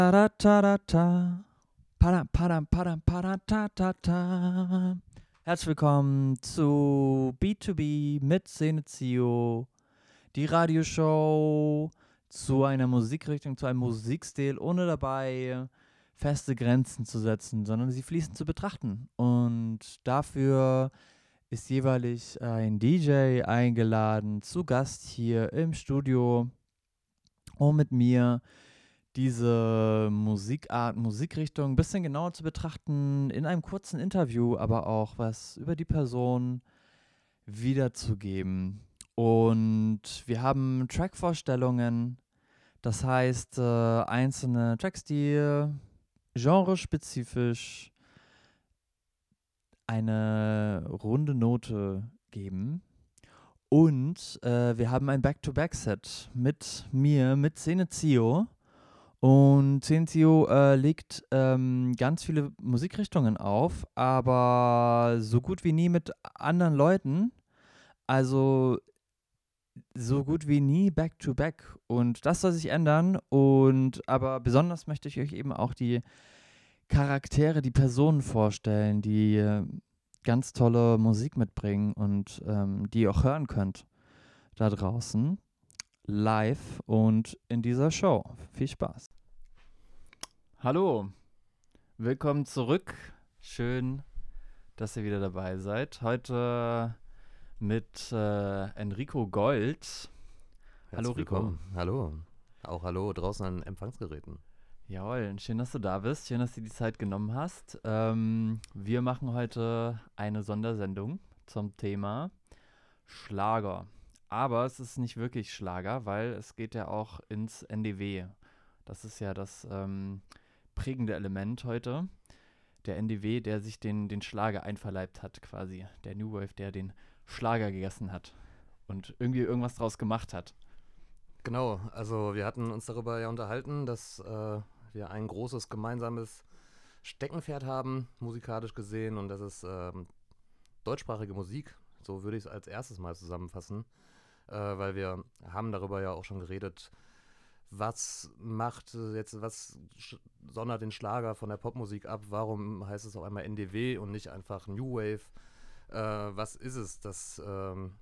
Ta-da-ta-da-ta. Padam, padam, padam, padam-ta-ta-ta. Herzlich willkommen zu B2B mit Senezio, die Radioshow zu einer Musikrichtung, zu einem Musikstil, ohne dabei feste Grenzen zu setzen, sondern sie fließend zu betrachten. Und dafür ist jeweilig ein DJ eingeladen, zu Gast hier im Studio, um mit mir diese Musikart, Musikrichtung ein bisschen genauer zu betrachten, in einem kurzen Interview, aber auch was über die Person wiederzugeben. Und wir haben Trackvorstellungen, das heißt einzelne Tracks, die genrespezifisch eine runde Note geben. Und wir haben ein Back-to-Back-Set mit mir, mit Senezio. Und Sensio legt ganz viele Musikrichtungen auf, aber so gut wie nie mit anderen Leuten. Also so gut wie nie back-to-back. Und das soll sich ändern. Aber besonders möchte ich euch eben auch die Charaktere, die Personen vorstellen, die ganz tolle Musik mitbringen und die ihr auch hören könnt da draußen live und in dieser Show. Viel Spaß. Hallo, willkommen zurück. Schön, dass ihr wieder dabei seid. Heute mit Enrico Gold. Hallo Rico. Willkommen. Hallo. Auch hallo draußen an Empfangsgeräten. Jawohl, schön, dass du da bist. Schön, dass du die Zeit genommen hast. Wir machen heute eine Sondersendung zum Thema Schlager. Aber es ist nicht wirklich Schlager, weil es geht ja auch ins NDW. Das ist ja das prägende Element heute. Der NDW, der sich den Schlager einverleibt hat quasi. Der New Wave, der den Schlager gegessen hat und irgendwie irgendwas draus gemacht hat. Genau, also wir hatten uns darüber ja unterhalten, dass wir ein großes gemeinsames Steckenpferd haben, musikalisch gesehen, und das ist deutschsprachige Musik. So würde ich es als erstes mal zusammenfassen, weil wir haben darüber ja auch schon geredet, was sondert den Schlager von der Popmusik ab? Warum heißt es auf einmal NDW und nicht einfach New Wave? Was ist es, das